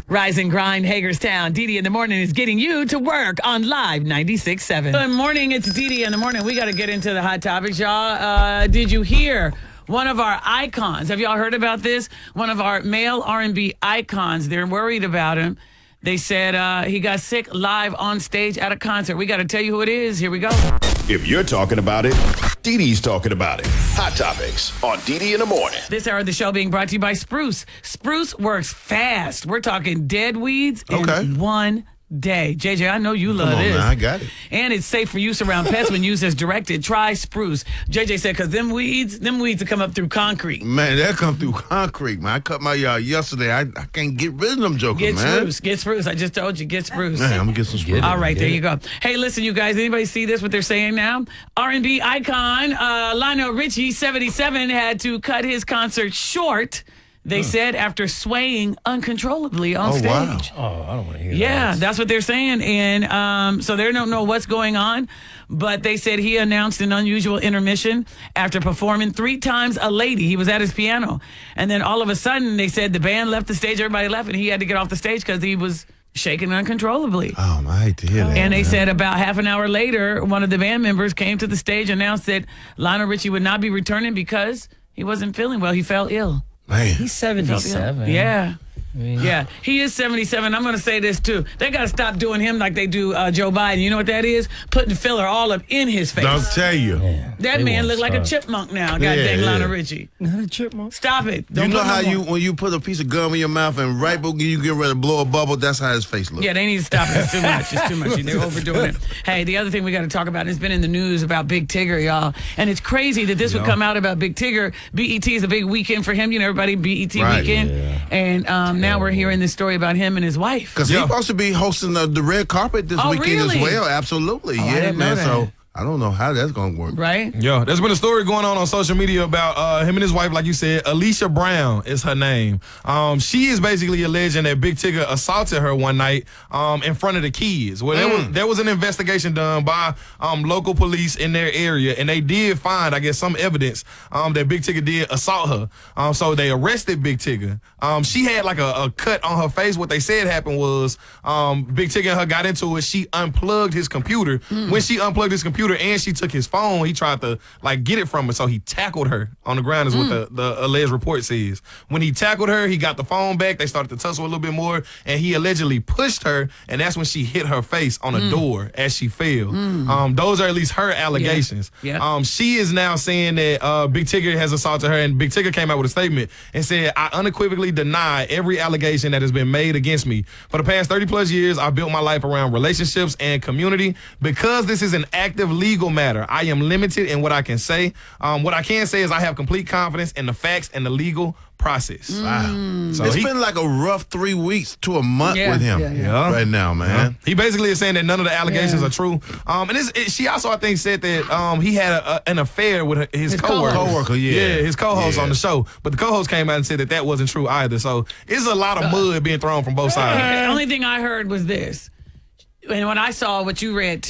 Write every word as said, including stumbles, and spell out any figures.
Rise and Grind, Hagerstown. Dee Dee in the Morning is getting you to work on Live ninety-six point seven. Good morning. It's Dee Dee in the Morning. We got to get into the hot topics, y'all. Uh, did you hear one of our icons? Have y'all heard about this? One of our male R and B icons. They're worried about him. They said uh, he got sick live on stage at a concert. We got to tell you who it is. Here we go. If you're talking about it, Dee Dee's talking about it. Hot Topics on Dee Dee in the Morning. This hour of the show being brought to you by Spruce. Spruce works fast. We're talking dead weeds in Okay. one day. J J, I know you love Come on, this. man, I got it. And it's safe for use around pets when used as directed. Try Spruce. J J said, because them weeds, them weeds will come up through concrete. Man, that come through concrete, man. I cut my yard yesterday. I, I can't get rid of them jokers, Get man. Spruce. Get Spruce. I just told you, get Spruce. Man, I'm going to get some Spruce. All right, there you go. Hey, listen, you guys, anybody see this, what they're saying now? R and B icon uh, Lionel Richie, seventy-seven, had to cut his concert short, they said, after swaying uncontrollably on Oh, stage. wow. Oh, I don't want to hear Yeah, that. that's what they're saying. And um, so they don't know what's going on. But they said he announced an unusual intermission after performing three times a lady. He was at his piano. And then all of a sudden, they said the band left the stage, everybody left, and he had to get off the stage because he was shaking uncontrollably. Oh, I hate to hear that. And they man. said about half an hour later, one of the band members came to the stage and announced that Lionel Richie would not be returning because he wasn't feeling well. He fell ill. Man. He's seventy-seven. Yeah. I mean, Yeah, he is seventy-seven. I'm going to say this, too. They got to stop doing him like they do uh, Joe Biden. You know what that is? Putting filler all up in his face. Don't tell you. yeah, that they man won't look like a stop. chipmunk now. God Yeah, dang yeah. Lionel Richie. Not a chipmunk. Stop it. You Don't know put how no you, more. when you put a piece of gum in your mouth and right before you get ready to blow a bubble, that's how his face looks. Yeah, they need to stop it. It's too much. It's too much. They're overdoing it. Hey, the other thing we got to talk about, it's been in the news about Big Tigger, y'all. And it's crazy that this would come out about Big Tigger. B E T is a big weekend for him. You know, everybody, B E T Right. weekend. Yeah. And um, now we're hearing this story about him and his wife. Because he's supposed to be hosting the, the red carpet this Oh, weekend really? as well. Absolutely. Oh, I yeah, didn't know man. that. So I don't know how that's going to work. Right? Yeah, there's been a story going on on social media about uh, him and his wife, like you said. Alicia Brown is her name. Um, she is basically alleging that Big Tigger assaulted her one night um, in front of the kids. Well, there, was, there was an investigation done by um, local police in their area, and they did find, I guess, some evidence um, that Big Tigger did assault her. Um, so they arrested Big Tigger. Um, she had like a, a cut on her face. What they said happened was um, Big Tigger and her got into it. She unplugged his computer. When she unplugged his computer and she took his phone, he tried to like get it from her, so he tackled her on the ground is what the, the alleged report says. When he tackled her, he got the phone back. They started to tussle a little bit more, and he allegedly pushed her, and that's when she hit her face on a door as she fell. Um, those are at least her allegations. Yeah. Yeah. Um, she is now saying that uh, Big Tigger has assaulted her, and Big Tigger came out with a statement and said, "I unequivocally deny every allegation that has been made against me. For the past thirty plus years, I've built my life around relationships and community. Because this is an active legal matter, I am limited in what I can say. Um, what I can say is I have complete confidence in the facts and the legal process." Wow. So It's he- been like a rough three weeks to a month Yeah, with him yeah, yeah. Yeah. right now, man. He basically is saying that none of the allegations Yeah. are true. Um, and it's, it, she also, I think, said that um, he had a, a, an affair with her, his, His coworker. coworker. Coworker, yeah. his co-host Yeah. on the show. But the co-host came out and said that that wasn't true either. So it's a lot of mud being thrown from both sides. The only thing I heard was this. And when I saw what you read,